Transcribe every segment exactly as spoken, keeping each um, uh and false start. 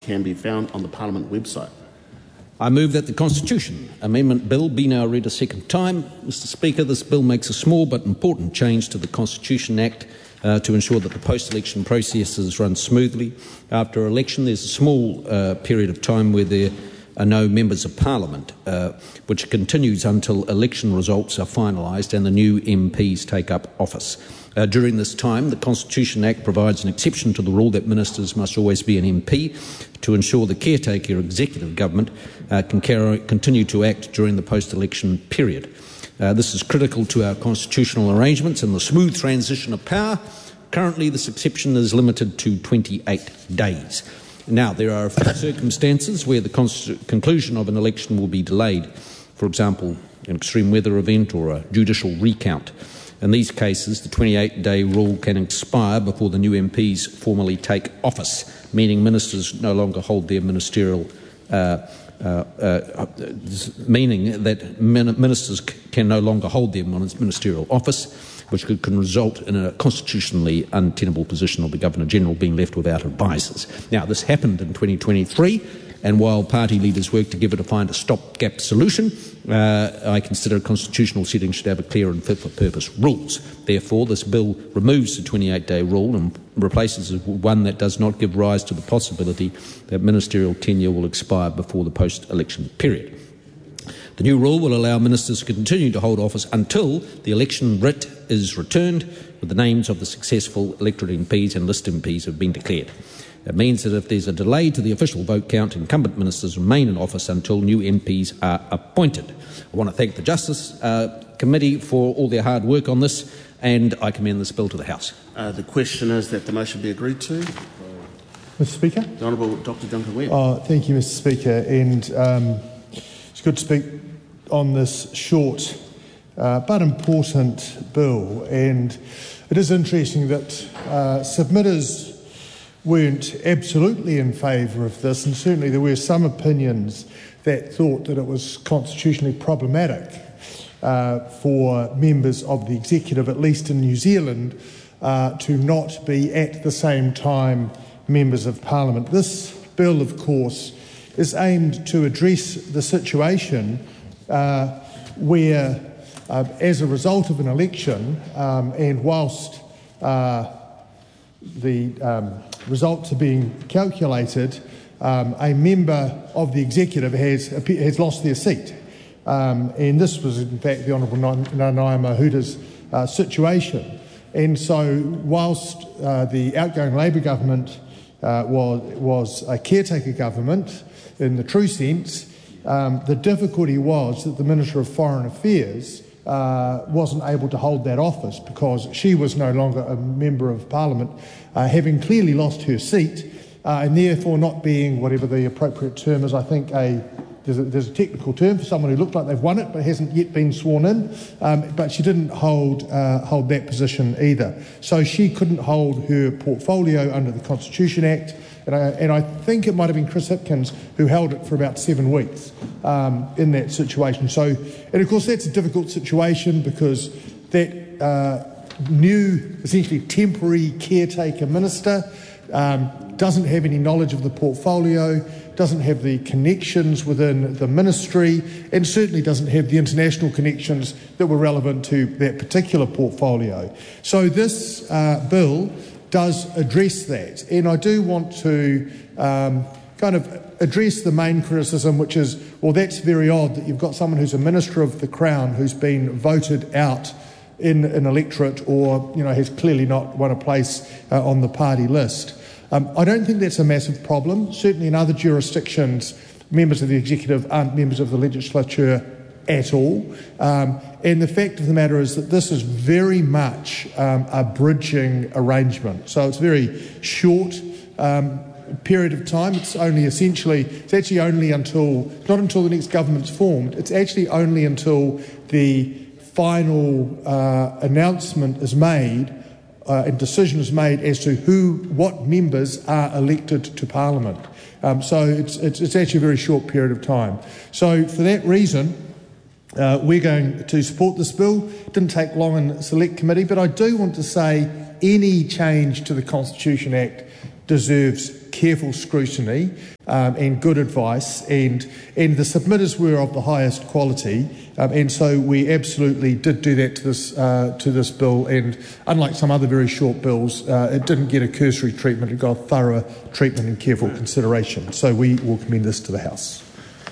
can be found on the Parliament website. I move that the Constitution Amendment Bill be now read a second time. Mister Speaker, this bill makes a small but important change to the Constitution Act uh, to ensure that the post-election processes run smoothly. After election, there's a small uh, period of time where there are no members of Parliament, uh, which continues until election results are finalised and the new M Ps take up office. Uh, during this time, the Constitution Act provides an exception to the rule that ministers must always be an M P to ensure the caretaker executive government uh, can carry, continue to act during the post-election period. Uh, this is critical to our constitutional arrangements and the smooth transition of power. Currently, this exception is limited to twenty-eight days. Now, there are a few circumstances where the conclusion of an election will be delayed, for example, an extreme weather event or a judicial recount. In these cases, the twenty-eight day rule can expire before the new M Ps formally take office, meaning ministers no longer hold their ministerial uh, uh, uh, meaning that ministers can no longer hold their ministerial office, which could, can result in a constitutionally untenable position of the Governor-General being left without advisers. Now, this happened in twenty twenty-three, and while party leaders work together to find a stopgap solution, uh, I consider a constitutional setting should have a clear and fit-for-purpose rules. Therefore, this bill removes the twenty-eight day rule and replaces it with one that does not give rise to the possibility that ministerial tenure will expire before the post-election period. The new rule will allow ministers to continue to hold office until the election writ is returned with the names of the successful electorate M Ps and list M Ps have been declared. It means that if there's a delay to the official vote count, incumbent ministers remain in office until new M Ps are appointed. I want to thank the Justice uh, Committee for all their hard work on this, and I commend this bill to the House. Uh, the question is that the motion be agreed to. Mister Speaker? The Honourable Doctor Duncan Webb. Oh, thank you, Mister Speaker. And um, it's good to speak on this short uh, but important bill. And it is interesting that uh, submitters weren't absolutely in favour of this, and certainly there were some opinions that thought that it was constitutionally problematic uh, for members of the executive, at least in New Zealand, uh, to not be at the same time members of Parliament. This bill, of course, is aimed to address the situation uh, where, uh, as a result of an election, um, and whilst uh, the um, results are being calculated, um, a member of the executive has has lost their seat, um, and this was in fact the Honourable Nanaia Mahuta's uh, situation. And so, whilst uh, the outgoing Labour government uh, was was a caretaker government in the true sense, um, the difficulty was that the Minister of Foreign Affairs Uh, wasn't able to hold that office because she was no longer a member of Parliament, uh, having clearly lost her seat, uh, and therefore not being whatever the appropriate term is. I think a there's, a there's a technical term for someone who looked like they've won it but hasn't yet been sworn in, um, but she didn't hold uh, hold that position either. So she couldn't hold her portfolio under the Constitution Act. And I, and I think it might have been Chris Hipkins who held it for about seven weeks um, in that situation. So, and of course that's a difficult situation because that uh, new, essentially temporary caretaker minister um, doesn't have any knowledge of the portfolio, doesn't have the connections within the ministry, and certainly doesn't have the international connections that were relevant to that particular portfolio. So this uh, bill does address that, and I do want to um, kind of address the main criticism, which is, well, that's very odd that you've got someone who's a Minister of the Crown who's been voted out in an electorate or, you know, has clearly not won a place uh, on the party list. Um, I don't think that's a massive problem. Certainly in other jurisdictions, members of the executive aren't members of the legislature at all. Um, and the fact of the matter is that this is very much um, a bridging arrangement. So it's very short um, period of time. It's only essentially, it's actually only until, not until the next government's formed, it's actually only until the final uh, announcement is made uh, and decision is made as to who, what members are elected to Parliament. Um, so it's, it's, it's actually a very short period of time. So for that reason, Uh, we're going to support this bill. It didn't take long in select committee, but I do want to say any change to the Constitution Act deserves careful scrutiny um, and good advice, and and the submitters were of the highest quality, um, and so we absolutely did do that to this uh, to this bill. And unlike some other very short bills, uh, it didn't get a cursory treatment; it got thorough treatment and careful consideration. So we will commend this to the House.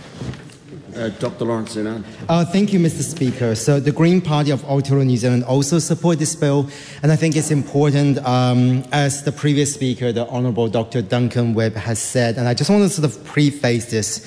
Uh, Doctor Lawrence Zenon. Uh, thank you, Mister Speaker. So the Green Party of Aotearoa New Zealand also support this bill, and I think it's important, um, as the previous speaker, the Honourable Doctor Duncan Webb, has said, and I just want to sort of preface this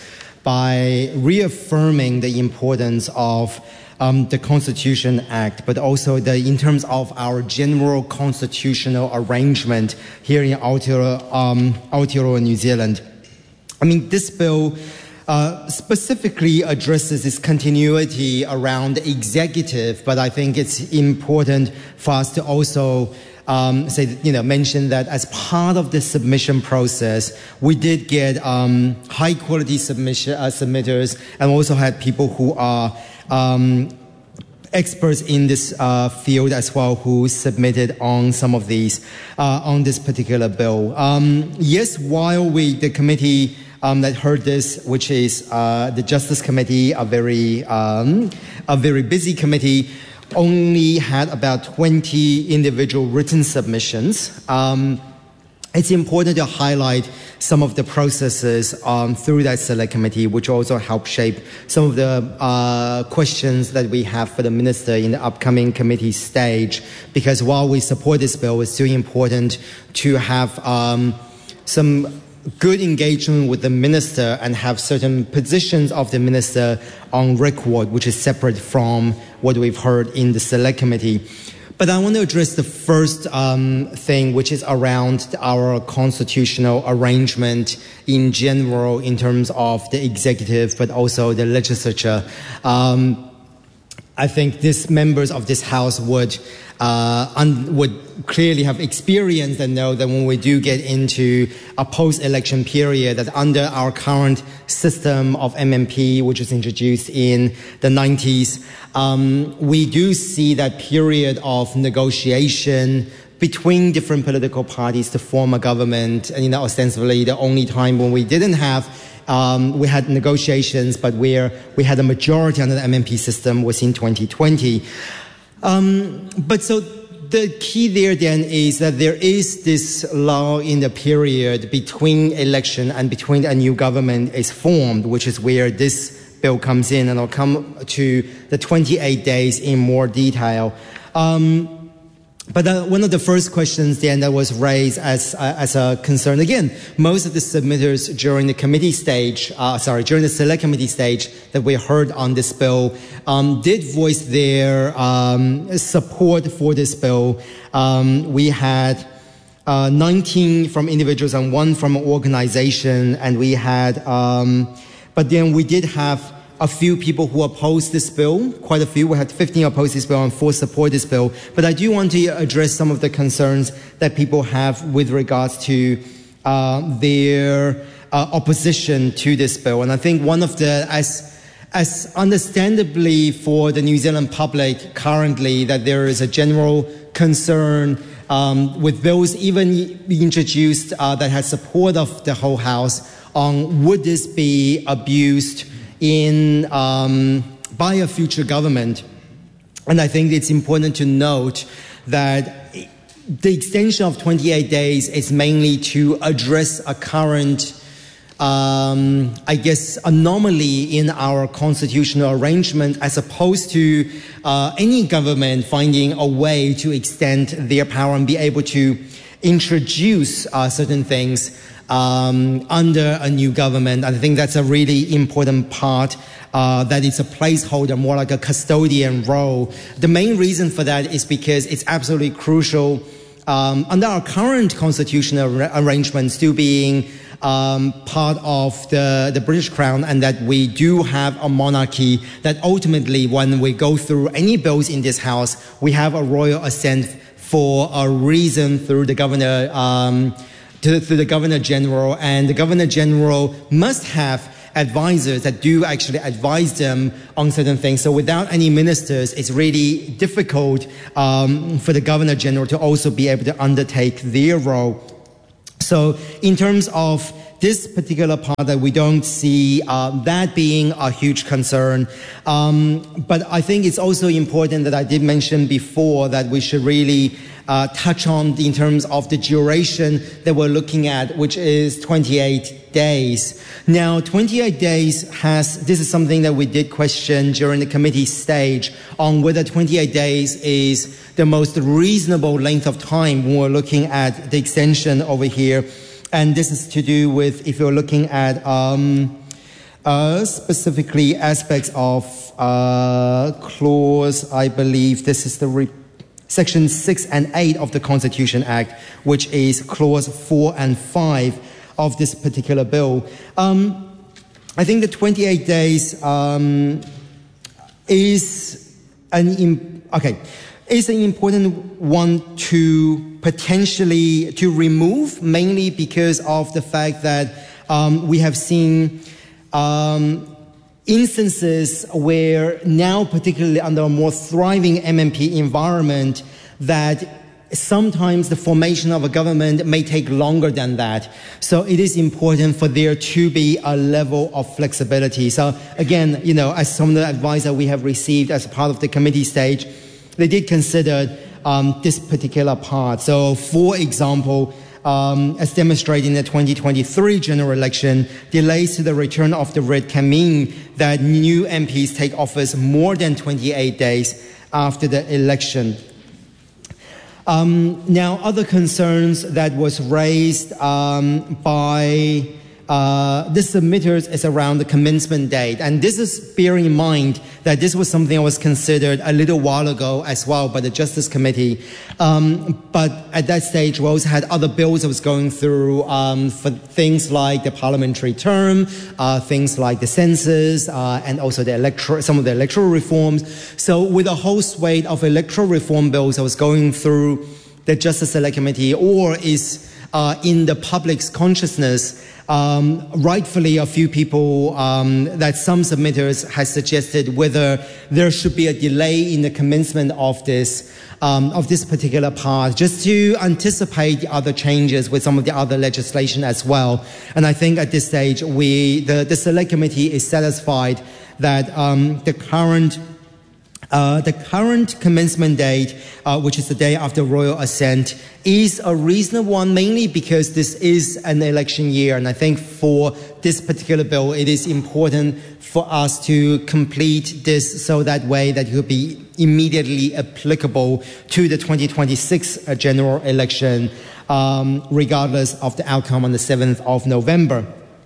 by reaffirming the importance of um, the Constitution Act, but also the, in terms of our general constitutional arrangement here in Aotearoa, um, Aotearoa New Zealand. I mean, this bill Uh, specifically addresses this continuity around the executive, but I think it's important for us to also um, say, you know, mention that as part of the submission process, we did get um, high quality submission uh, submitters, and also had people who are um, experts in this uh, field as well who submitted on some of these uh, on this particular bill. Um, yes, while we the committee. Um, that heard this, which is uh, the Justice Committee, a very um, a very busy committee, only had about twenty individual written submissions. Um, it's important to highlight some of the processes um, through that select committee, which also help shape some of the uh, questions that we have for the minister in the upcoming committee stage. Because while we support this bill, it's still important to have um, some good engagement with the minister and have certain positions of the minister on record, which is separate from what we've heard in the select committee. But I want to address the first um, thing, which is around our constitutional arrangement in general in terms of the executive, but also the legislature. Um, I think these members of this House would uh, un- would clearly have experienced and know that when we do get into a post-election period, that under our current system of M M P, which was introduced in the nineties, um, we do see that period of negotiation between different political parties to form a government, and you know, ostensibly the only time when we didn't have Um, we had negotiations, but where we had a majority under the M M P system was in twenty twenty. Um, but so the key there then is that there is this lull in the period between election and between a new government is formed, which is where this bill comes in, and I'll come to the twenty-eight days in more detail. Um, But uh, one of the first questions then that was raised as uh, as a concern, again, most of the submitters during the committee stage, uh, sorry, during the select committee stage that we heard on this bill, um, did voice their um, support for this bill. Um, we had uh, nineteen from individuals and one from an organization, and we had, um, but then we did have a few people who opposed this bill, quite a few. We had fifteen oppose this bill and four support this bill. But I do want to address some of the concerns that people have with regards to uh, their uh, opposition to this bill. And I think one of the, as as understandably for the New Zealand public currently, that there is a general concern um, with bills even introduced uh, that has support of the whole House on would this be abused in um, by a future government. And I think it's important to note that the extension of twenty-eight days is mainly to address a current, um, I guess, anomaly in our constitutional arrangement, as opposed to uh, any government finding a way to extend their power and be able to introduce uh, certain things Um, under a new government. I think that's a really important part, uh, that it's a placeholder, more like a custodian role. The main reason for that is because it's absolutely crucial um, under our current constitutional ar- arrangement, still being um, part of the, the British Crown, and that we do have a monarchy, that ultimately when we go through any bills in this House, we have a royal assent for a reason through the governor um, To, to the Governor General, and the Governor General must have advisors that do actually advise them on certain things. So without any ministers, it's really difficult um, for the Governor General to also be able to undertake their role. So in terms of this particular part, that we don't see uh, that being a huge concern. Um, but I think it's also important that I did mention before that we should really uh, touch on in terms of the duration that we're looking at, which is twenty-eight days. Now, twenty-eight days has, this is something that we did question during the committee stage on whether twenty-eight days is the most reasonable length of time when we're looking at the extension over here. And this is to do with, if you're looking at um, uh, specifically aspects of uh, clause, I believe this is the re section six and eight of the Constitution Act, which is clause four and five of this particular bill. Um, I think the twenty-eight days um, is an im okay. is an important one to potentially to remove, mainly because of the fact that um, we have seen um, instances where now, particularly under a more thriving M M P environment, that sometimes the formation of a government may take longer than that. So it is important for there to be a level of flexibility. So again, you know, as some of the advice that we have received as part of the committee stage, they did consider um, this particular part. So, for example, um, as demonstrated in the twenty twenty-three general election, delays to the return of the writ can mean that new M Ps take office more than twenty-eight days after the election. Um, now, other concerns that was raised um, by Uh, the submitters is around the commencement date. And this is bearing in mind that this was something that was considered a little while ago as well by the Justice Committee. Um, but at that stage, we also had other bills that was going through um, for things like the parliamentary term, uh, things like the census, uh, and also the electoral, some of the electoral reforms. So with a whole swathe of electoral reform bills that was going through the Justice Select Committee or is uh, in the public's consciousness, Um, rightfully, a few people, um, that some submitters has suggested whether there should be a delay in the commencement of this, um, of this particular part, just to anticipate the other changes with some of the other legislation as well. And I think at this stage, we, the, the Select Committee is satisfied that um, the current Uh, the current commencement date, uh, which is the day after royal assent, is a reasonable one, mainly because this is an election year. And I think for this particular bill, it is important for us to complete this so that way that it will be immediately applicable to the twenty twenty-six uh, general election, um, regardless of the outcome on the seventh of November.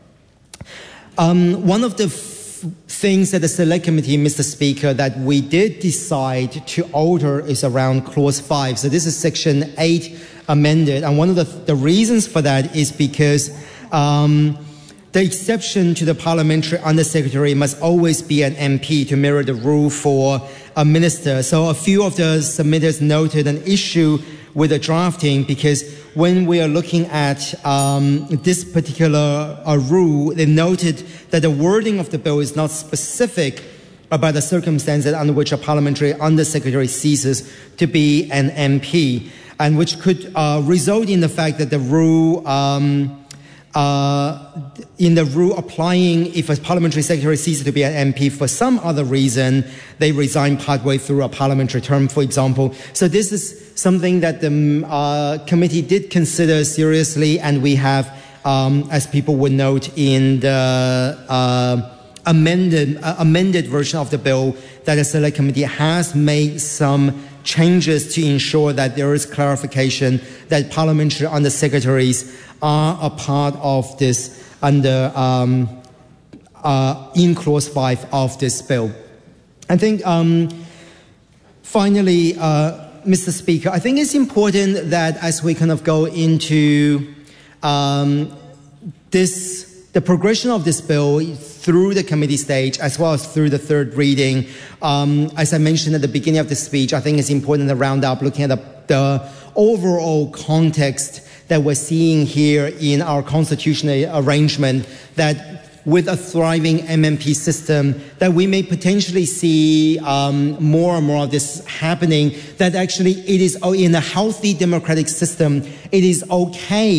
Um, one of the things that the Select Committee, Mister Speaker, that we did decide to alter is around clause five. So this is section eight amended. And one of the, the reasons for that is because um, the exception to the parliamentary undersecretary must always be an M P to mirror the rule for a minister. So a few of the submitters noted an issue with the drafting, because when we are looking at um, this particular uh, rule, they noted that the wording of the bill is not specific about the circumstances under which a parliamentary undersecretary ceases to be an M P, and which could uh, result in the fact that the rule um, Uh, in the rule applying if a parliamentary secretary ceases to be an M P for some other reason, they resign partway through a parliamentary term, for example. So this is something that the uh, committee did consider seriously, and we have, um, as people would note in the uh, amended, uh, amended version of the bill, that the Select Committee has made some changes to ensure that there is clarification that parliamentary undersecretaries are a part of this under um, uh, in clause five of this bill. I think um, finally, uh, Mister Speaker, I think it's important that as we kind of go into um, this, the progression of this bill through the committee stage as well as through the third reading, um, as I mentioned at the beginning of the speech, I think it's important to round up looking at the, the overall context that we're seeing here in our constitutional arrangement, that with a thriving M M P system, that we may potentially see um, more and more of this happening, that actually it is in a healthy democratic system, it is okay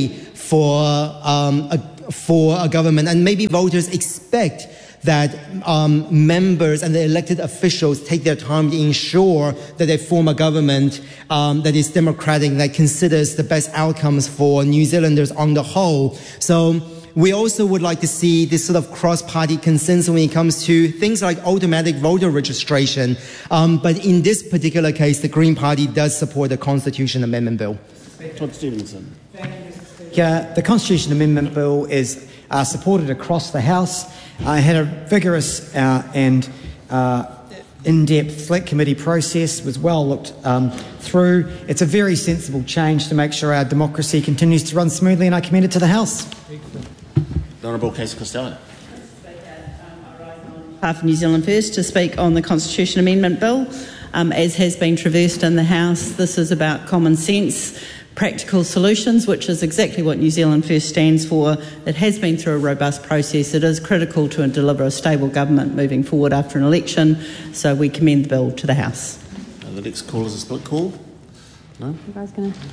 for um, a, for a government, and maybe voters expect that um, members and the elected officials take their time to ensure that they form a government um, that is democratic, that considers the best outcomes for New Zealanders on the whole. So we also would like to see this sort of cross-party consensus when it comes to things like automatic voter registration. Um, but in this particular case, the Green Party does support the Constitution Amendment Bill. Todd Stevenson. Thank you, Mister Speaker. The Constitution Amendment Bill is uh, supported across the House. I uh, had a vigorous uh, and uh, in-depth select committee process, was well looked um, through. It's a very sensible change to make sure our democracy continues to run smoothly, and I commend it to the House. The Honourable Casey Costello. On behalf of New Zealand First to speak on the Constitution Amendment Bill. Um, as has been traversed in the House, this is about common sense, practical solutions, which is exactly what New Zealand First stands for. It has been through a robust process. It is critical to deliver a stable government moving forward after an election, so we commend the bill to the House. Uh, the next call is a split call. No? You guys going to...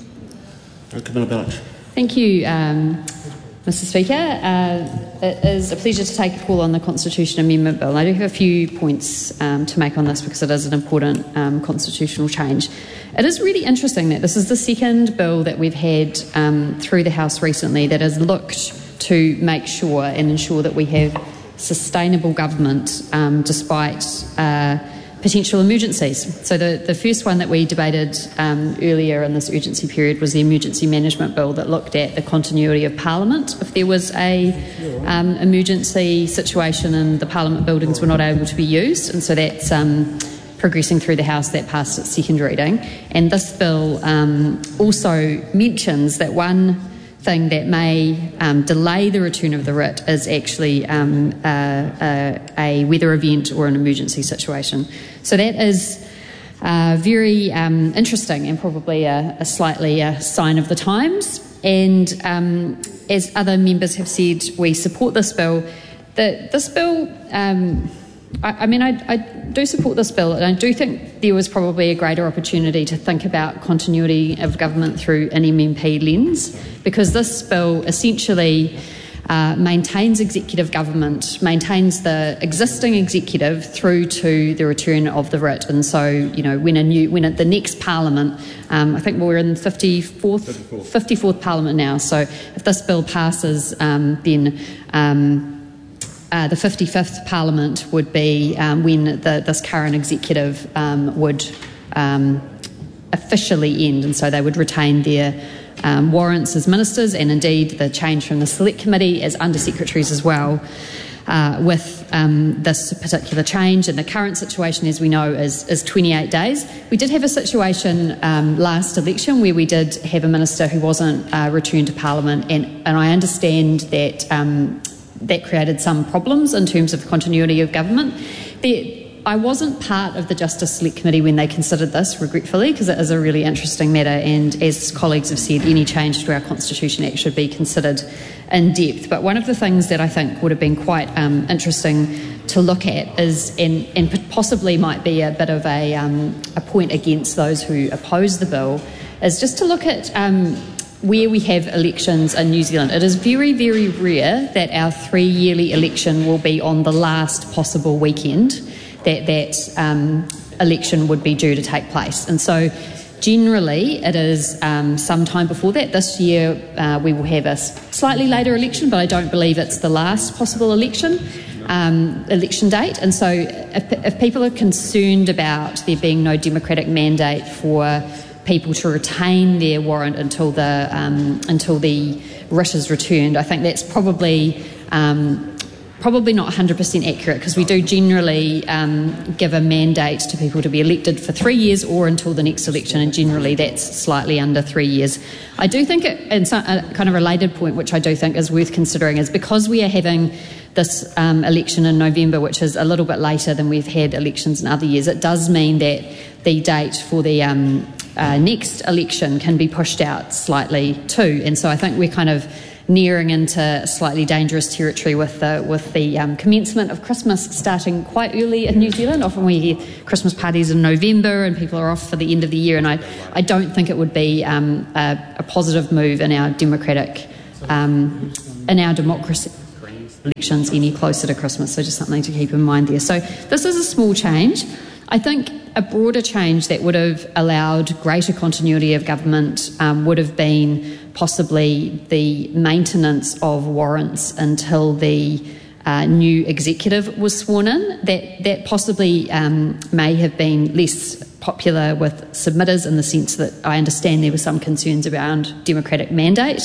No, Camilla Bellich. Thank you, um, Mister Speaker. Uh, it is a pleasure to take a call on the Constitution Amendment Bill. I do have a few points um, to make on this because it is an important um, constitutional change. It is really interesting that this is the second bill that we've had um, through the House recently that has looked to make sure and ensure that we have sustainable government um, despite uh, potential emergencies. So the, the first one that we debated um, earlier in this urgency period was the Emergency Management Bill that looked at the continuity of Parliament. If there was a um, emergency situation and the Parliament buildings were not able to be used, and so that's um, progressing through the House, that passed its second reading. And this bill um, also mentions that one thing that may um, delay the return of the writ is actually um, uh, uh, a weather event or an emergency situation. So that is uh, very um, interesting and probably a, a slightly a sign of the times. And um, as other members have said, we support this bill. The, this bill, um, I, I mean, I, I do support this bill, and I do think there was probably a greater opportunity to think about continuity of government through an M M P lens, because this bill essentially uh, maintains executive government, maintains the existing executive through to the return of the writ. And so, you know, when a new, when at the next Parliament, um, I think we're in the fifty-fourth, fifty-fourth. fifty-fourth Parliament now. So if this bill passes, um, then um, Uh, the fifty-fifth Parliament would be um, when the, this current executive um, would um, officially end, and so they would retain their um, warrants as ministers, and indeed the change from the Select Committee as Under-Secretaries as well. Uh, with um, this particular change, and the current situation, as we know, is, is twenty-eight days. We did have a situation um, last election where we did have a minister who wasn't uh, returned to Parliament, and, and I understand that um, that created some problems in terms of continuity of government. There, I wasn't part of the Justice Select Committee when they considered this, regretfully, because it is a really interesting matter, and as colleagues have said, any change to our Constitution Act should be considered in depth. But one of the things that I think would have been quite um, interesting to look at is, and, and possibly might be a bit of a, um, a point against those who oppose the bill, is just to look at um, where we have elections in New Zealand. It is very, very rare that our three-yearly election will be on the last possible weekend that that um, election would be due to take place. And so generally it is um, sometime before that. This year uh, we will have a slightly later election, but I don't believe it's the last possible election. Um, election date, and so if, if people are concerned about there being no democratic mandate for people to retain their warrant until the um, until the writ is returned, I think that's probably um, probably not one hundred percent accurate, because we do generally um, give a mandate to people to be elected for three years or until the next election, and generally that's slightly under three years. I do think it, it's a kind of related point which I do think is worth considering, is because we are having this um, election in November, which is a little bit later than we've had elections in other years, it does mean that the date for the um, uh, next election can be pushed out slightly too. And so I think we're kind of nearing into slightly dangerous territory with the, with the um, commencement of Christmas starting quite early in New Zealand. Often we hear Christmas parties in November and people are off for the end of the year, and I, I don't think it would be um, a, a positive move in our democratic, um, in our democracy elections any closer to Christmas, so just something to keep in mind there. So this is a small change. I think a broader change that would have allowed greater continuity of government um, would have been possibly the maintenance of warrants until the uh, new executive was sworn in. That, that possibly um, may have been less popular with submitters in the sense that I understand there were some concerns around democratic mandate.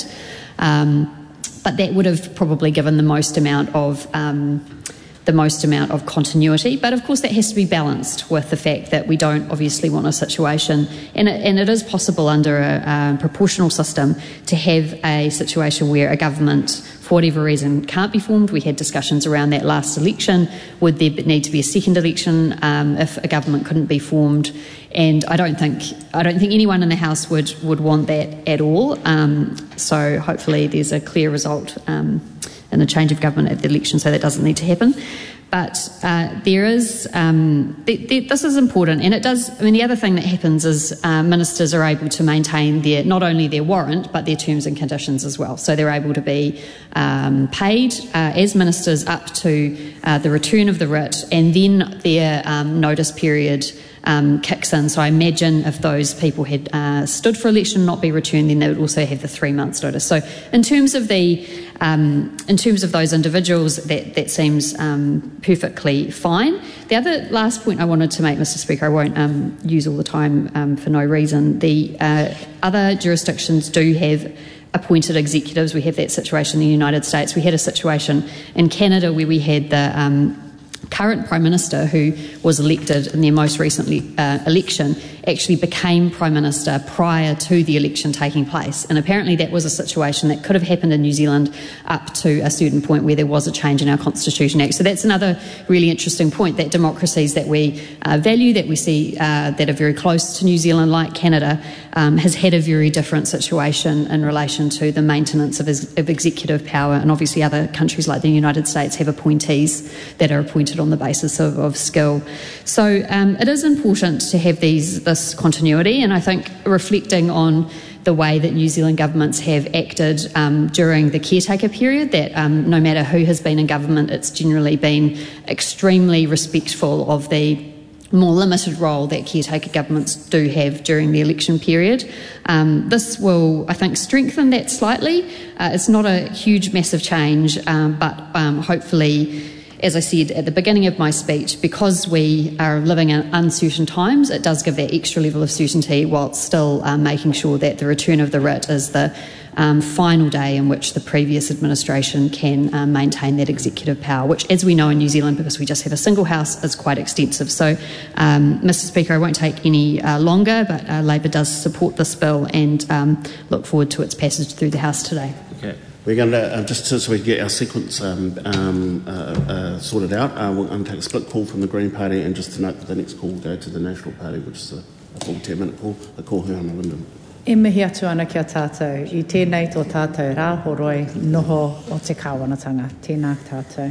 Um, But that would have probably given the most amount of um, the most amount of continuity. But of course, that has to be balanced with the fact that we don't obviously want a situation, and it, and it is possible under a, a proportional system to have a situation where a government, for whatever reason, can't be formed. We had discussions around that last election. Would there need to be a second election um, if a government couldn't be formed? And I don't think I don't think anyone in the House would, would want that at all. Um, so hopefully there's a clear result um, in the change of government at the election, so that doesn't need to happen. But uh, there is um, th- th- this is important, and it does. I mean, the other thing that happens is uh, ministers are able to maintain their not only their warrant but their terms and conditions as well. So they're able to be um, paid uh, as ministers up to uh, the return of the writ, and then their um, notice period Um, kicks in. So I imagine if those people had uh, stood for election, not be returned, then they would also have the three months notice. So in terms of the um, in terms of those individuals, that that seems um, perfectly fine. The other last point I wanted to make, Mister Speaker, I won't um, use all the time um, for no reason. The uh, other jurisdictions do have appointed executives. We have that situation in the United States. We had a situation in Canada where we had the um, current Prime Minister, who was elected in their most recent uh, election, actually became Prime Minister prior to the election taking place. And apparently that was a situation that could have happened in New Zealand up to a certain point where there was a change in our Constitution Act. So that's another really interesting point, that democracies that we uh, value, that we see uh, that are very close to New Zealand, like Canada, um, has had a very different situation in relation to the maintenance of, his, of executive power. And obviously other countries like the United States have appointees that are appointed on the basis of, of skill. So um, it is important to have these this continuity, and I think reflecting on the way that New Zealand governments have acted um, during the caretaker period, that um, no matter who has been in government, it's generally been extremely respectful of the more limited role that caretaker governments do have during the election period. Um, this will, I think, strengthen that slightly. Uh, it's not a huge, massive change, um, but um, hopefully, as I said at the beginning of my speech, because we are living in uncertain times, it does give that extra level of certainty while still um, making sure that the return of the writ is the um, final day in which the previous administration can um, maintain that executive power, which, as we know in New Zealand, because we just have a single house, is quite extensive. So, um, Mister Speaker, I won't take any uh, longer, but uh, Labor does support this bill and um, look forward to its passage through the House today. Okay. We're going to, uh, just to, so we can get our sequence um, um, uh, uh, sorted out, uh, we're going to take a split call from the Green Party, and just to note that the next call will go to the National Party, which is a, a full ten minute call, a call here on the Wyndham. E mihi atu ana kia tātou, i tēnei tō tātou rāhoroi noho o te kāwanatanga, tēnā tātou.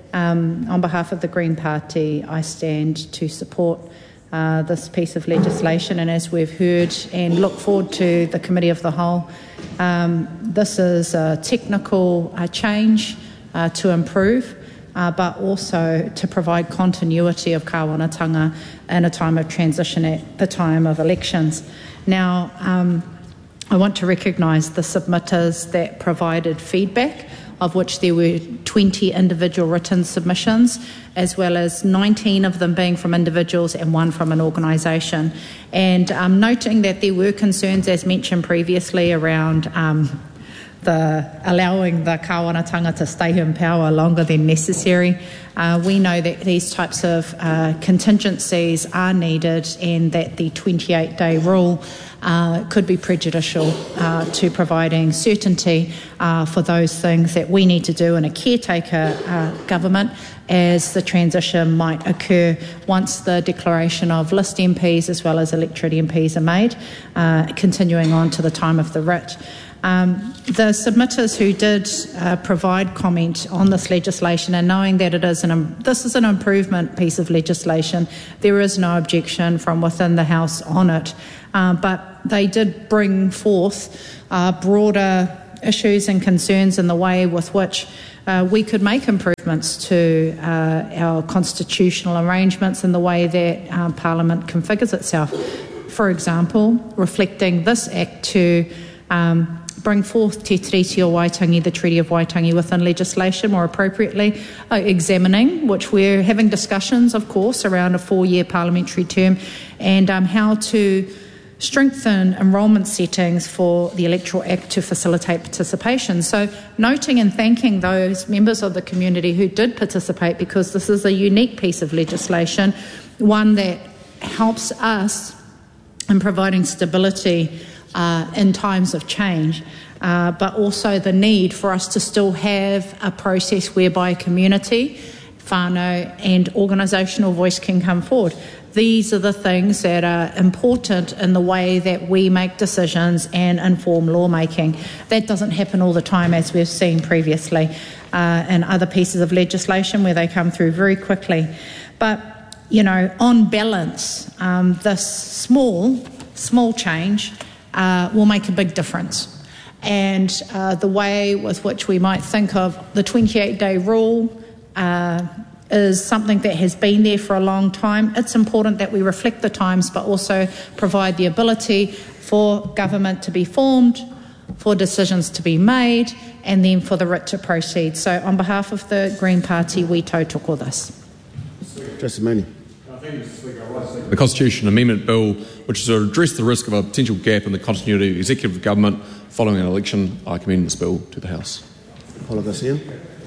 Um, on behalf of the Green Party, I stand to support uh, this piece of legislation, and as we've heard, and look forward to the Committee of the Whole. Um, this is a technical uh, change uh, to improve, uh, but also to provide continuity of kāwanatanga in a time of transition at the time of elections. Now, um, I want to recognise the submitters that provided feedback, of which there were twenty individual written submissions, as well as nineteen of them being from individuals and one from an organisation. And um, noting that there were concerns, as mentioned previously, around um, the allowing the kāwanatanga to stay in power longer than necessary. Uh, we know that these types of uh, contingencies are needed, and that the twenty-eight day rule uh, could be prejudicial uh, to providing certainty uh, for those things that we need to do in a caretaker uh, government, as the transition might occur once the declaration of list M Ps as well as electorate M Ps are made, uh, continuing on to the time of the writ. Um, the submitters who did uh, provide comment on this legislation, and knowing that it is an um, this is an improvement piece of legislation, there is no objection from within the House on it, uh, but they did bring forth uh, broader issues and concerns in the way with which uh, we could make improvements to uh, our constitutional arrangements and the way that uh, Parliament configures itself. For example, reflecting this Act to um, bring forth Te Tiriti o Waitangi, the Treaty of Waitangi, within legislation more appropriately, uh, examining, which we're having discussions, of course, around a four-year parliamentary term, and um, how to strengthen enrolment settings for the Electoral Act to facilitate participation. So noting and thanking those members of the community who did participate, because this is a unique piece of legislation, one that helps us in providing stability uh, in times of change, uh, but also the need for us to still have a process whereby community, whānau and organisational voice can come forward. These are the things that are important in the way that we make decisions and inform lawmaking. That doesn't happen all the time, as we've seen previously uh, in other pieces of legislation where they come through very quickly. But, you know, on balance, um, this small, small change uh, will make a big difference. And uh, the way with which we might think of the twenty-eight day rule uh, is something that has been there for a long time. It's important that we reflect the times, but also provide the ability for government to be formed, for decisions to be made, and then for the writ to proceed. So on behalf of the Green Party, we tautoko this. Joseph Mooney. The Constitution Amendment Bill, which is to address the risk of a potential gap in the continuity of executive government following an election, I commend this bill to the House. Paula Garcia.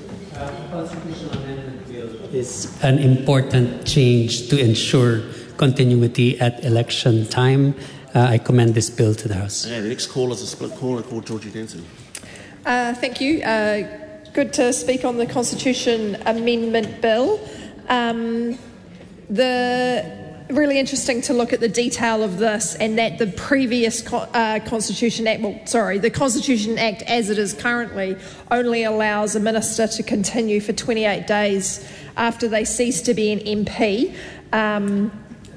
Is an important change to ensure continuity at election time. Uh, I commend this bill to the House. Okay, the next call is a split call. I call Georgie Danson. Uh, thank you. Uh, good to speak on the Constitution Amendment Bill. Um, the really interesting to look at the detail of this, and that the previous co- uh, Constitution Act, well, sorry, the Constitution Act as it is currently only allows a minister to continue for twenty-eight days after they cease to be an M P. Um,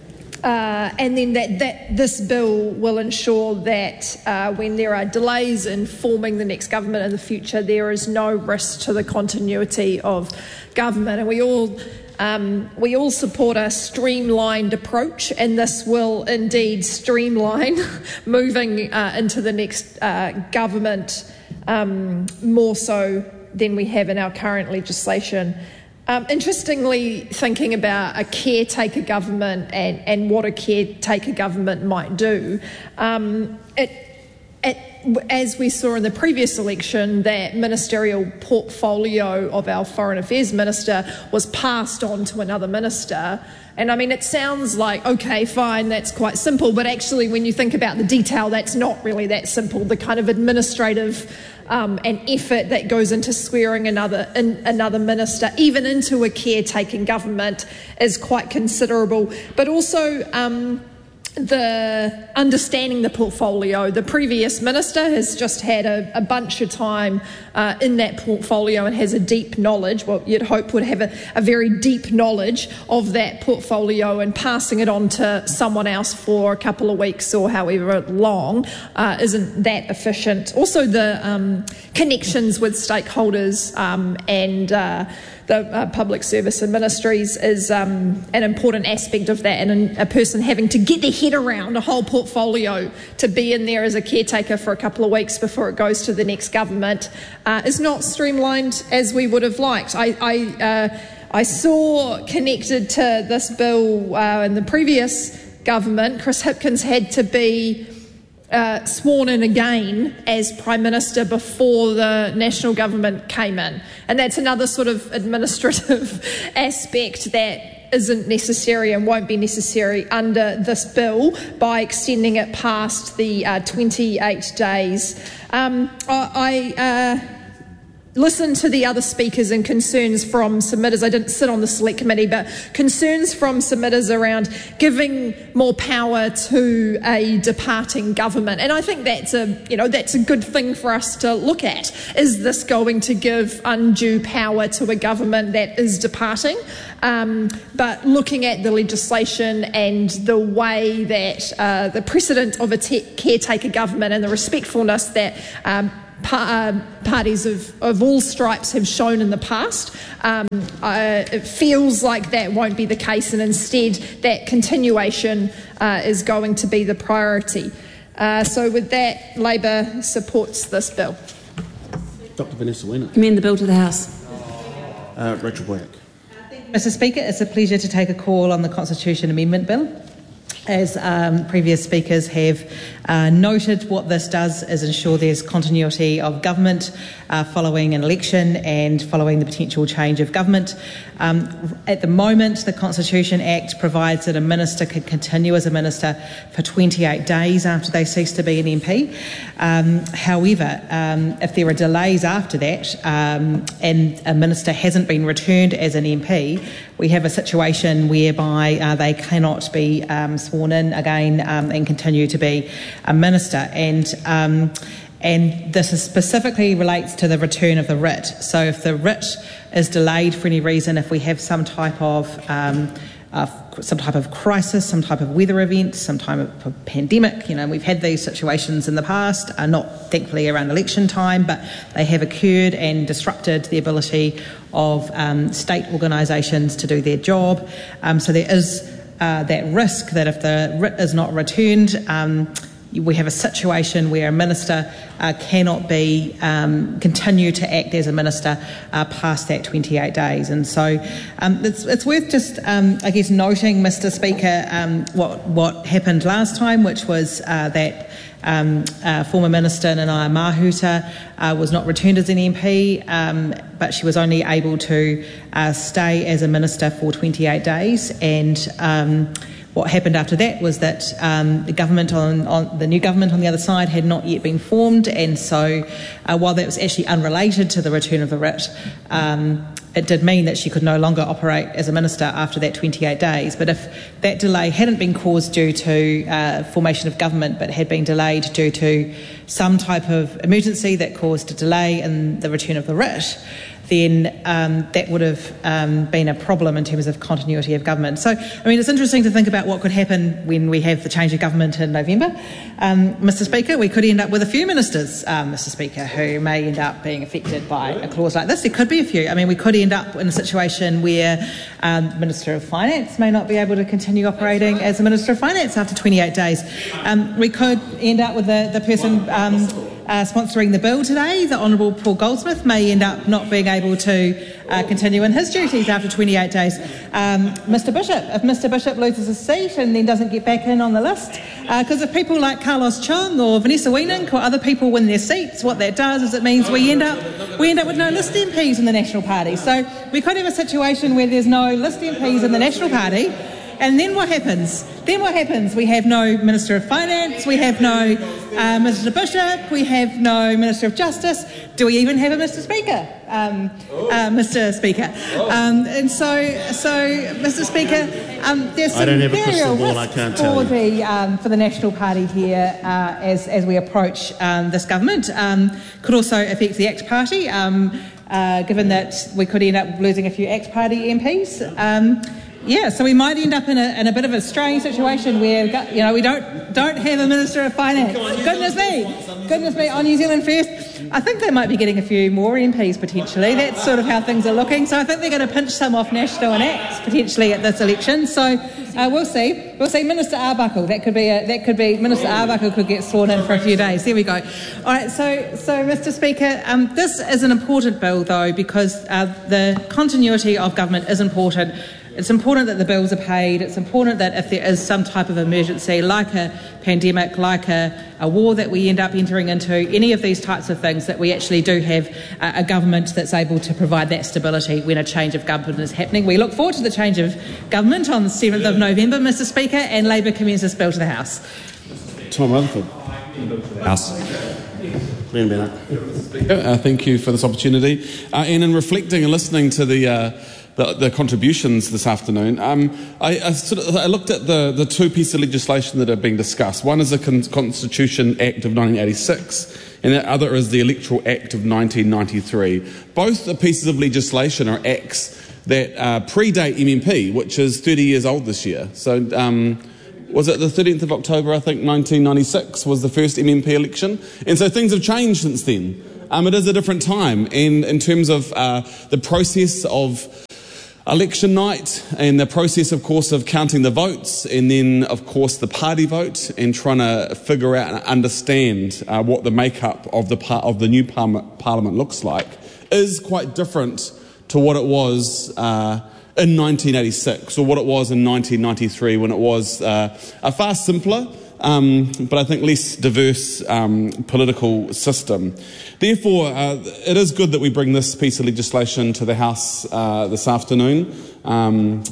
uh, and then that, that this bill will ensure that uh, when there are delays in forming the next government in the future, there is no risk to the continuity of government. And we all Um, we all support a streamlined approach, and this will indeed streamline moving uh, into the next uh, government um, more so than we have in our current legislation. Um, interestingly, thinking about a caretaker government and, and what a caretaker government might do, um, it, it as we saw in the previous election, that ministerial portfolio of our Foreign Affairs Minister was passed on to another minister. And I mean, it sounds like, okay, fine, that's quite simple, but actually when you think about the detail, that's not really that simple. The kind of administrative um, and effort that goes into swearing another in, another minister, even into a caretaking government, is quite considerable. But also um, the understanding the portfolio. The previous minister has just had a, a bunch of time uh, in that portfolio and has a deep knowledge, well, you'd hope would have a, a very deep knowledge of that portfolio, and passing it on to someone else for a couple of weeks or however long uh, isn't that efficient. Also the um, connections with stakeholders um, and uh, the uh, public service and ministries is um, an important aspect of that, and a person having to get their head around a whole portfolio to be in there as a caretaker for a couple of weeks before it goes to the next government uh, is not streamlined as we would have liked. I, I, uh, I saw connected to this bill uh, in the previous government, Chris Hipkins had to be Uh, sworn in again as Prime Minister before the national government came in. And that's another sort of administrative aspect that isn't necessary and won't be necessary under this bill by extending it past the uh, twenty-eight days. Um, I, I uh, listen to the other speakers and concerns from submitters. I didn't sit on the select committee, but concerns from submitters around giving more power to a departing government. And I think that's a, you know, that's a good thing for us to look at. Is this going to give undue power to a government that is departing? Um, but looking at the legislation and the way that uh, the precedent of a te- caretaker government and the respectfulness that um, Pa- uh, parties of, of all stripes have shown in the past. Um, uh, it feels like that won't be the case, and instead that continuation uh, is going to be the priority. Uh, so with that, Labour supports this bill. Doctor Vanessa Weiner. Commend the bill to the House. Uh, Rachel Boyack. Mister Speaker, it's a pleasure to take a call on the Constitution Amendment Bill. As um, previous speakers have uh, noted, what this does is ensure there's continuity of government uh, following an election and following the potential change of government. Um, at the moment, the Constitution Act provides that a minister can continue as a minister for twenty-eight days after they cease to be an M P. Um, however, um, if there are delays after that um, and a minister hasn't been returned as an M P, we have a situation whereby uh, they cannot be um, sworn in again um, and continue to be a minister. And um, and this is specifically relates to the return of the writ. So if the writ is delayed for any reason, if we have some type of um, uh, some type of crisis, some type of weather event, some type of pandemic, you know, we've had these situations in the past, uh, not thankfully around election time, but they have occurred and disrupted the ability of um, state organisations to do their job. Um, so there is uh, that risk that if the writ is not returned, um, we have a situation where a minister uh, cannot be um, continue to act as a minister uh, past that twenty-eight days. And so um, it's, it's worth just, um, I guess, noting, Mister Speaker, um, what what happened last time, which was uh, that um, uh, former Minister Nanaia Mahuta uh, was not returned as an M P, um, but she was only able to uh, stay as a minister for twenty-eight days. And um, what happened after that was that um, the government on, on the new government on the other side had not yet been formed, and so uh, while that was actually unrelated to the return of the writ, um, it did mean that she could no longer operate as a minister after that twenty-eight days. But if that delay hadn't been caused due to uh, formation of government, but had been delayed due to some type of emergency that caused a delay in the return of the writ, then um, that would have um, been a problem in terms of continuity of government. So, I mean, it's interesting to think about what could happen when we have the change of government in November. Um, Mister Speaker, we could end up with a few ministers, um, Mister Speaker, who may end up being affected by a clause like this. There could be a few. I mean, we could end up in a situation where um, the Minister of Finance may not be able to continue operating as a Minister of Finance after twenty-eight days. Um, we could end up with the, the person um, Uh, sponsoring the bill today, the Honourable Paul Goldsmith, may end up not being able to uh, continue in his duties after twenty-eight days. Um, Mister Bishop, if Mister Bishop loses his seat and then doesn't get back in on the list, because uh, if people like Carlos Chung or Vanessa Wienink or other people win their seats, what that does is it means we end up we end up with no list M Ps in the National Party. So we could have a situation where there's no list M Ps in the National Party. And then what happens? Then what happens? We have no Minister of Finance, we have no uh, Mister Bishop, we have no Minister of Justice. Do we even have a Mister Speaker? Um, uh, Mister Speaker. Um, and so, so Mister Speaker, um, there's some very real risks for the um, for the National Party here uh, as as we approach um, this government. Um, could also affect the ACT Party, um, uh, given that we could end up losing a few ACT Party M Ps. Um, Yeah, so we might end up in a, in a bit of a strange situation where, you know, we don't don't have a Minister of Finance. Goodness me, goodness me, on New Zealand First, I think they might be getting a few more M Ps potentially. That's sort of how things are looking. So I think they're going to pinch some off National and ACT potentially at this election. So uh, we'll see. We'll see. Minister Arbuckle, that could be a, that could be Minister Arbuckle could get sworn in for a few days. There we go. All right. So so Mister Speaker, um, this is an important bill though because uh, the continuity of government is important. It's important that the bills are paid. It's important that if there is some type of emergency, like a pandemic, like a, a war that we end up entering into, any of these types of things, that we actually do have a, a government that's able to provide that stability when a change of government is happening. We look forward to the change of government on the seventh of November, Mister Speaker, and Labour commends this bill to the House. Tom Rutherford. House. Glenn Bennett. Uh, thank you for this opportunity. Uh, and in reflecting and listening to the uh, the, the contributions this afternoon, um, I, I, sort of, I looked at the, the two pieces of legislation that are being discussed. One is the Con- Constitution Act of nineteen eighty-six, and the other is the Electoral Act of nineteen ninety-three. Both the pieces of legislation are acts that uh, predate M M P, which is thirty years old this year. So um, was it the thirteenth of October, I think, nineteen ninety-six was the first M M P election? And so things have changed since then. Um, it is a different time. And in terms of uh, the process of election night and the process, of course, of counting the votes, and then, of course, the party vote, and trying to figure out and understand uh, what the makeup of the par- of the new par- parliament looks like, is quite different to what it was uh, in nineteen eighty-six or what it was in nineteen ninety-three, when it was uh, a far simpler, um, but I think less diverse um, political system. Therefore, uh, it is good that we bring this piece of legislation to the House uh, this afternoon um,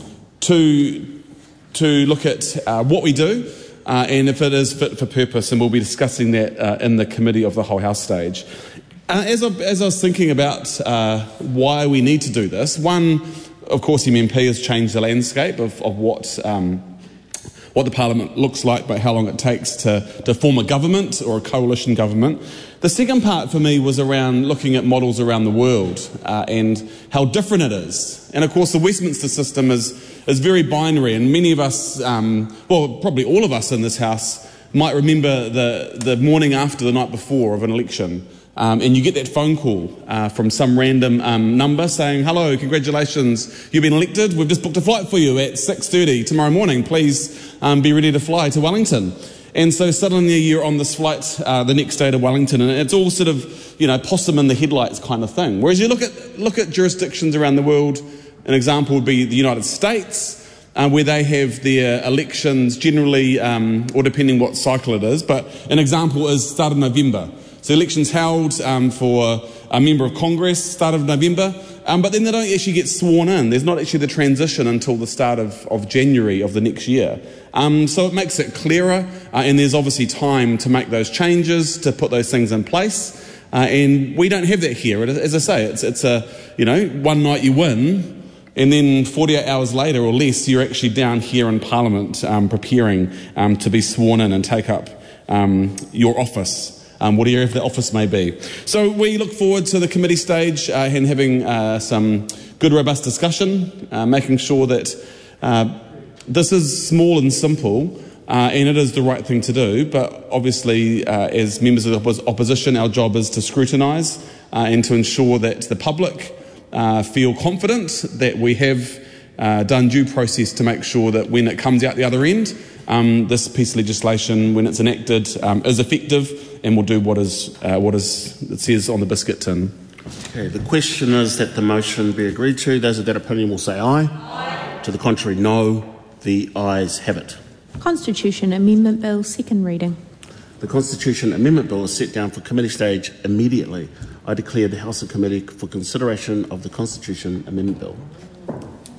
to, to look at uh, what we do uh, and if it is fit for purpose, and we'll be discussing that uh, in the Committee of the Whole House stage. Uh, as, I, as I was thinking about uh, why we need to do this, one, of course, M M P has changed the landscape of, of what um, what the Parliament looks like, but how long it takes to, to form a government or a coalition government. The second part for me was around looking at models around the world uh, and how different it is. And of course, the Westminster system is, is very binary, and many of us, um, well, probably all of us in this House, might remember the, the morning after the night before of an election. Um, and you get that phone call uh, from some random um, number saying, hello, congratulations, you've been elected. We've just booked a flight for you at six thirty tomorrow morning. Please um, be ready to fly to Wellington. And so suddenly you're on this flight uh, the next day to Wellington, and it's all sort of, you know, possum in the headlights kind of thing. Whereas you look at, look at jurisdictions around the world, an example would be the United States, Uh, where they have their elections generally, um, or depending what cycle it is, but an example is start of November. So elections held um, for a member of Congress, start of November, um, but then they don't actually get sworn in. There's not actually the transition until the start of, of January of the next year. Um, so it makes it clearer, uh, and there's obviously time to make those changes, to put those things in place. Uh, and we don't have that here. As I say, it's, it's a, you know, one night you win, and then forty-eight hours later or less, you're actually down here in Parliament um, preparing um, to be sworn in and take up um, your office, um, whatever the office may be. So we look forward to the committee stage uh, and having uh, some good, robust discussion, uh, making sure that uh, this is small and simple, uh, and it is the right thing to do. But obviously, uh, as members of the opposition, our job is to scrutinise uh, and to ensure that the public Uh, feel confident that we have uh, done due process to make sure that when it comes out the other end, um, this piece of legislation, when it's enacted, um, is effective and will do what is uh, what is it says on the biscuit tin. Okay, the question is that the motion be agreed to. Those of that opinion will say aye. Aye. To the contrary, no. The ayes have it. Constitution Amendment Bill, second reading. The Constitution Amendment Bill is set down for committee stage immediately. I declare the House and Committee for consideration of the Constitution Amendment Bill.